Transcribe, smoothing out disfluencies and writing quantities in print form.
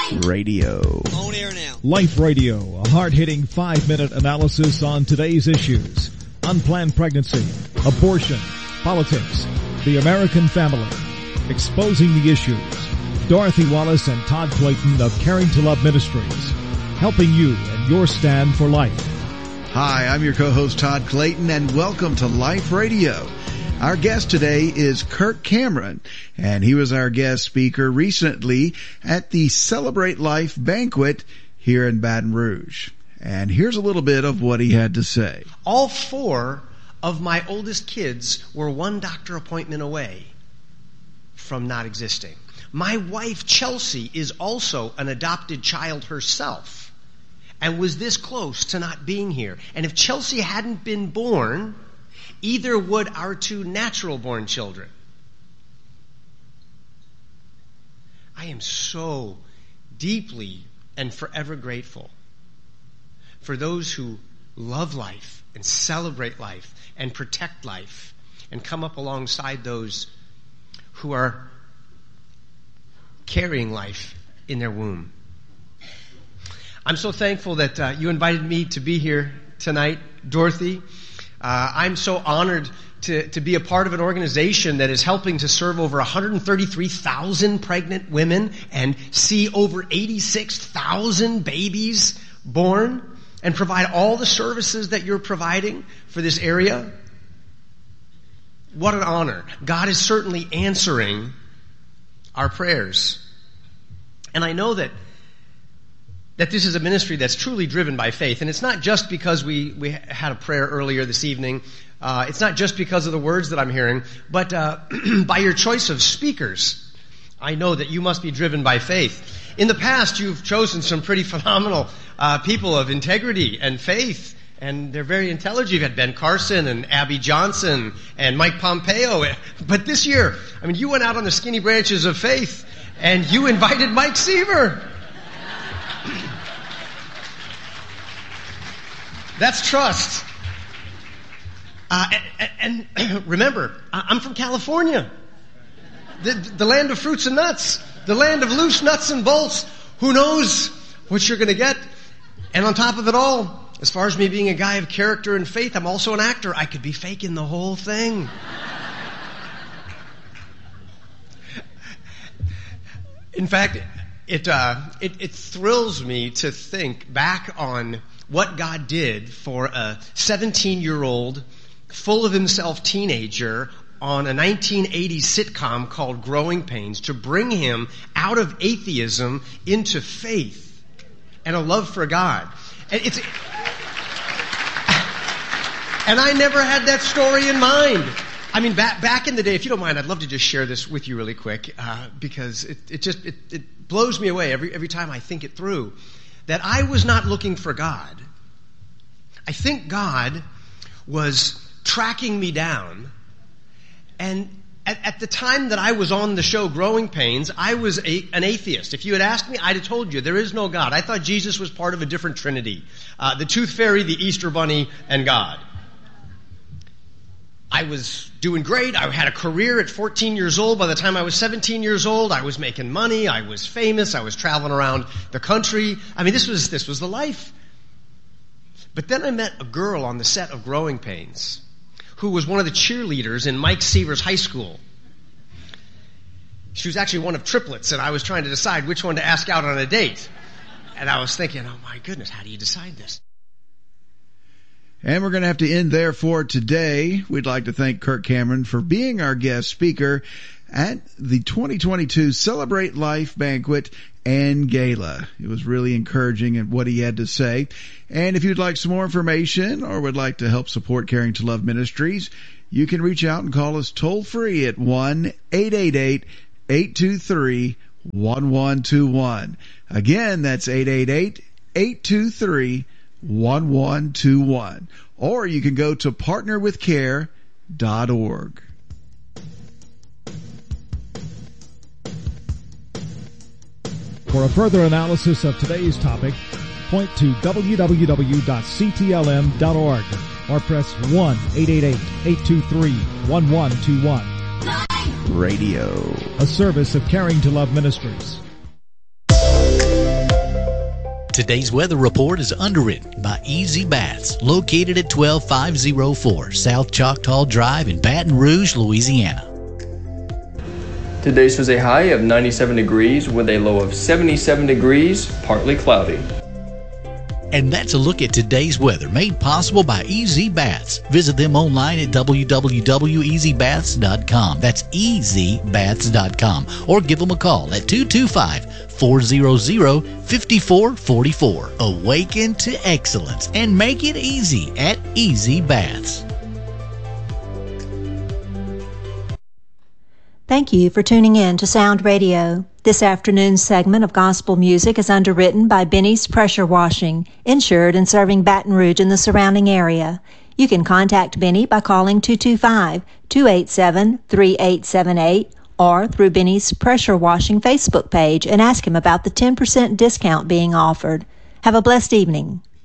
Radio. On air now. Life Radio, a hard-hitting 5-minute analysis on today's issues. Unplanned pregnancy, abortion, politics, the American family. Exposing the issues. Dorothy Wallace and Todd Clayton of Caring to Love Ministries. Helping you in your stand for life. Hi, I'm your co-host Todd Clayton, and welcome to Life Radio. Our guest today is Kirk Cameron, and he was our guest speaker recently at the Celebrate Life banquet here in Baton Rouge. And here's a little bit of what he had to say. All 4 of my oldest kids were 1 doctor appointment away from not existing. My wife, Chelsea, is also an adopted child herself and was this close to not being here. And if Chelsea hadn't been born, either would our 2 natural-born children. I am so deeply and forever grateful for those who love life and celebrate life and protect life and come up alongside those who are carrying life in their womb. I'm so thankful that you invited me to be here tonight, Dorothy. I'm so honored to be a part of an organization that is helping to serve over 133,000 pregnant women and see over 86,000 babies born and provide all the services that you're providing for this area. What an honor. God is certainly answering our prayers. And I know that this is a ministry that's truly driven by faith. And it's not just because we had a prayer earlier this evening. It's not just because of the words that I'm hearing, but by your choice of speakers. I know that you must be driven by faith. In the past, you've chosen some pretty phenomenal people of integrity and faith, and they're very intelligent. You've had Ben Carson and Abby Johnson and Mike Pompeo. But this year, I mean, you went out on the skinny branches of faith, and you invited Mike Seaver. That's trust. And remember, I'm from California. The land of fruits and nuts. The land of loose nuts and bolts. Who knows what you're going to get? And on top of it all, as far as me being a guy of character and faith, I'm also an actor. I could be faking the whole thing. In fact, it thrills me to think back on what God did for a 17-year-old, full of himself teenager on a 1980s sitcom called Growing Pains to bring him out of atheism into faith and a love for God. And I never had that story in mind. I mean, back in the day, if you don't mind, I'd love to just share this with you really quick, because it blows me away every time I think it through. That I was not looking for God. I think God was tracking me down. And at the time that I was on the show Growing Pains, I was an atheist. If you had asked me, I'd have told you there is no God. I thought Jesus was part of a different trinity. The Tooth Fairy, the Easter Bunny, and God. I was doing great. I had a career at 14 years old. By the time I was 17 years old, I was making money. I was famous. I was traveling around the country. I mean, this was the life. But then I met a girl on the set of Growing Pains who was one of the cheerleaders in Mike Seaver's high school. She was actually one of triplets, and I was trying to decide which one to ask out on a date. And I was thinking, oh my goodness, how do you decide this? And we're going to have to end there for today. We'd like to thank Kirk Cameron for being our guest speaker at the 2022 Celebrate Life Banquet and Gala. It was really encouraging in what he had to say. And if you'd like some more information or would like to help support Caring to Love Ministries, you can reach out and call us toll free at 1-888-823-1121. Again, that's 888-823-1121. Or you can go to partnerwithcare.org. For a further analysis of today's topic, point to www.ctlm.org or press 1-888-823-1121. Radio. A service of Caring to Love Ministries. Today's weather report is underwritten by Easy Baths, located at 12504 South Choctaw Drive in Baton Rouge, Louisiana. Today shows a high of 97 degrees with a low of 77 degrees, partly cloudy. And that's a look at today's weather, made possible by Easy Baths. Visit them online at www.easybaths.com. That's easybaths.com. Or give them a call at 225-400-5444. Awaken to excellence and make it easy at Easy Baths. Thank you for tuning in to Sound Radio. This afternoon's segment of gospel music is underwritten by Benny's Pressure Washing, insured and serving Baton Rouge and the surrounding area. You can contact Benny by calling 225-287-3878 or through Benny's Pressure Washing Facebook page and ask him about the 10% discount being offered. Have a blessed evening.